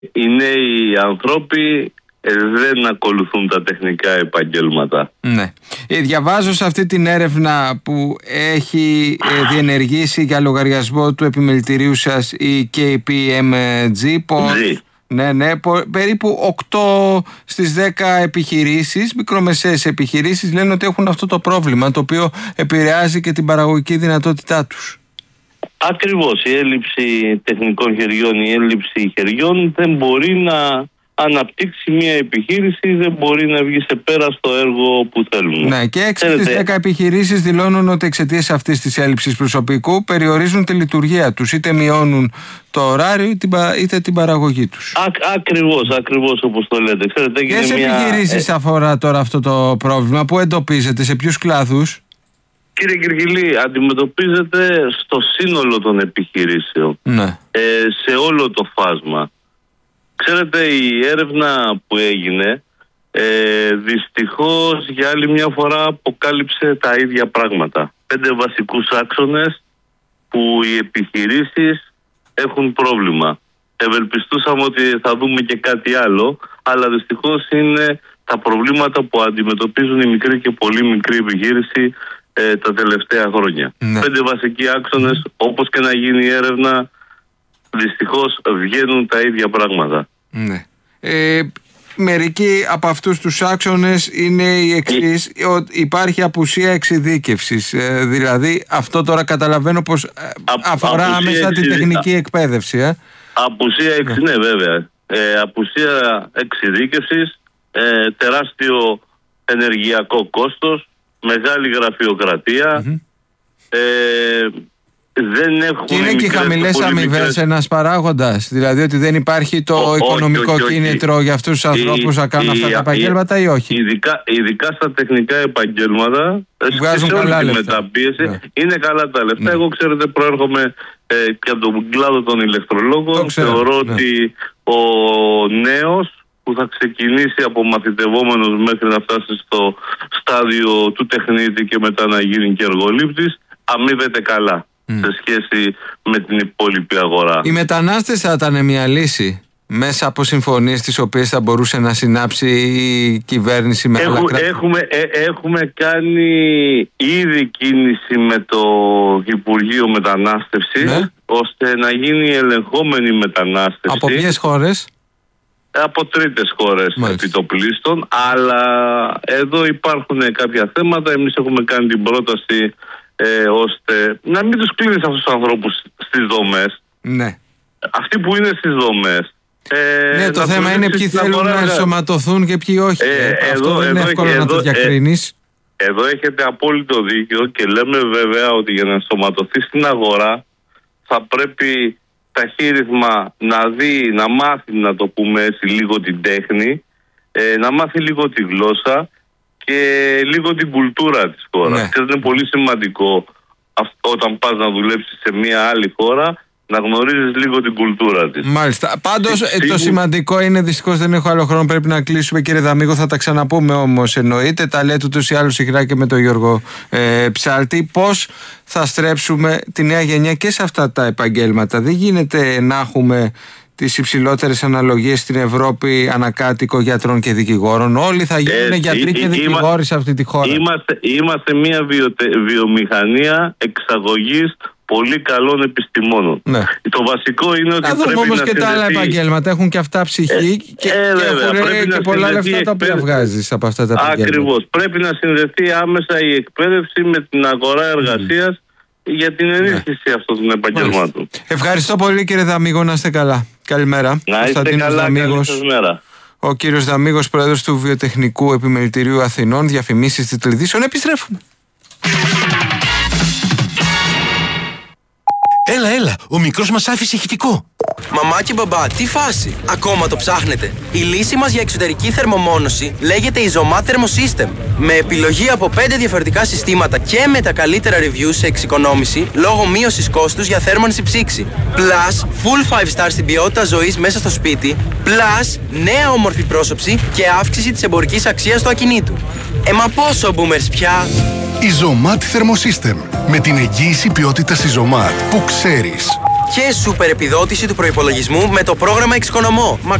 οι νέοι ανθρώποι δεν ακολουθούν τα τεχνικά επαγγέλματα. Ναι. Διαβάζω σε αυτή την έρευνα που έχει διενεργήσει για λογαριασμό του επιμελητηρίου σας η KPMG περίπου 8 στις 10 επιχειρήσεις, μικρομεσαίες επιχειρήσεις, λένε ότι έχουν αυτό το πρόβλημα, το οποίο επηρεάζει και την παραγωγική δυνατότητά τους. Ακριβώς, η έλλειψη τεχνικών χεριών, η έλλειψη χεριών δεν μπορεί να αναπτύξει μια επιχείρηση, δεν μπορεί να βγει σε πέρα στο έργο που θέλουν. Ναι, και 6 στις 10 επιχειρήσεις δηλώνουν ότι εξαιτίας αυτής της έλλειψης προσωπικού περιορίζουν τη λειτουργία τους, είτε μειώνουν το ωράριο είτε την παραγωγή τους. Ακριβώς όπως το λέτε. Ξέρετε, ποιες επιχειρήσεις αφορά τώρα αυτό το πρόβλημα, που εντοπίζεται, σε ποιους κλάδους? Κύριε Κυρκυλή, αντιμετωπίζεται στο σύνολο των επιχειρήσεων, σε όλο το φάσμα. Ξέρετε, η έρευνα που έγινε δυστυχώς για άλλη μια φορά αποκάλυψε τα ίδια πράγματα. 5 βασικούς άξονες που οι επιχειρήσεις έχουν πρόβλημα. Ευελπιστούσαμε ότι θα δούμε και κάτι άλλο, αλλά δυστυχώς είναι τα προβλήματα που αντιμετωπίζουν η μικρή και πολύ μικρή επιχείρηση τα τελευταία χρόνια. 5 βασικοί άξονες, όπως και να γίνει η έρευνα, δυστυχώς βγαίνουν τα ίδια πράγματα. Ναι. Μερικοί από αυτούς τους άξονες είναι οι εξής: ότι υπάρχει απουσία εξειδίκευσης. Δηλαδή, αυτό τώρα καταλαβαίνω πως αφορά άμεσα την τεχνική εκπαίδευση. Απουσία ναι, βέβαια. Απουσία εξειδίκευσης, τεράστιο ενεργειακό κόστος, μεγάλη γραφειοκρατία. Δεν έχουν. Και είναι και οι χαμηλές αμοιβές ένας παράγοντας? Δηλαδή ότι δεν υπάρχει το οικονομικό κίνητρο για αυτούς τους ανθρώπους να κάνουν αυτά τα επαγγέλματα, ή όχι? Ειδικά στα τεχνικά επαγγέλματα, βγάζουν καλά λεφτά. Μεταπίεση, είναι καλά τα λεφτά. Εγώ, ξέρετε, προέρχομαι και από τον κλάδο των ηλεκτρολόγων. Θεωρώ ότι ο νέος που θα ξεκινήσει από μαθητευόμενος μέχρι να φτάσει στο στάδιο του τεχνίτη και μετά να γίνει και εργολήπτης, αμείβεται καλά σε σχέση με την υπόλοιπη αγορά. Οι μετανάστες θα ήταν μια λύση μέσα από συμφωνίες τις οποίες θα μπορούσε να συνάψει η κυβέρνηση με άλλα κράτη? Έχουμε κάνει ήδη κίνηση με το Υπουργείο Μετανάστευσης, ώστε να γίνει ελεγχόμενη μετανάστευση. Από ποιες χώρες? Από τρίτες χώρες επιτοπλίστων, αλλά εδώ υπάρχουν κάποια θέματα. Εμείς έχουμε κάνει την πρόταση ώστε να μην τους κλείνεις αυτούς τους ανθρώπους στις δομές. Ναι. Αυτοί που είναι στις δομές. Ναι, το θέμα είναι ποιοι θέλουν να ενσωματωθούν και ποιοι όχι. Αυτό δεν είναι εύκολο να το διακρίνεις. Εδώ έχετε απόλυτο δίκιο και λέμε βέβαια ότι για να ενσωματωθεί στην αγορά θα πρέπει ταχύρυθμα να μάθει, να το πούμε έτσι, λίγο την τέχνη, να μάθει λίγο τη γλώσσα και λίγο την κουλτούρα της χώρας. Είναι πολύ σημαντικό όταν πας να δουλέψεις σε μια άλλη χώρα να γνωρίζεις λίγο την κουλτούρα της. Μάλιστα. Πάντως το σημαντικό είναι, δυστυχώς δεν έχω άλλο χρόνο, πρέπει να κλείσουμε, κύριε Δαμίγο, θα τα ξαναπούμε όμως, εννοείται. Τα λέτε ούτως ή άλλως συχνά και με τον Γιώργο Ψάλτη. Πώς θα στρέψουμε τη νέα γενιά και σε αυτά τα επαγγέλματα? Δεν γίνεται να έχουμε τις υψηλότερες αναλογίες στην Ευρώπη ανακάτοικο γιατρών και δικηγόρων. Όλοι θα γίνουν γιατροί και δικηγόροι σε αυτή τη χώρα. Είμαστε μια βιομηχανία εξαγωγής πολύ καλών επιστημόνων. Ναι. Το βασικό είναι ότι πρέπει όμως να και τα άλλα επαγγέλματα έχουν και αυτά ψυχή και έχουν και πολλά λεφτά τα οποία βγάζεις από αυτά τα επαγγέλματα. Ακριβώς. Πρέπει να συνδεθεί άμεσα η εκπαίδευση με την αγορά εργασίας για την ενίσχυση αυτών των επαγγελμάτων. Ευχαριστώ πολύ, κύριε Δαμίγο, να είστε καλά. Καλημέρα. Να είστε καλά, καλή σας μέρα. Ο κύριος Δαμίγος, πρόεδρος του Βιοτεχνικού Επιμελητηρίου Αθηνών. Διαφημίσεις της τηλεδιήσεων. Επιστρέφουμε. Έλα, ο μικρός μας άφησε ηχητικό. Μαμά και μπαμπά, τι φάση? Ακόμα το ψάχνετε? Η λύση μας για εξωτερική θερμομόνωση λέγεται Isomat Thermosystem. Με επιλογή από 5 διαφορετικά συστήματα και με τα καλύτερα reviews σε εξοικονόμηση λόγω μείωσης κόστους για θέρμανση ψήξη. Plus, full 5 star στην ποιότητα ζωής μέσα στο σπίτι. Plus, νέα όμορφη πρόσωψη και αύξηση της εμπορικής αξίας του ακινήτου. Μα πόσο boomers πια? Isomat Thermosystem. Με την εγγύηση ποιότητας Isomat που ξέρεις. Και σούπερ επιδότηση του προϋπολογισμού με το πρόγραμμα Εξοικονομώ.